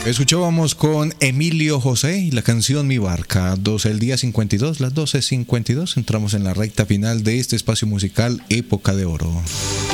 Escuchábamos con Emilio José y la canción Mi Barca. El día 52, las 12:52. Entramos en la recta final de este espacio musical Época de Oro.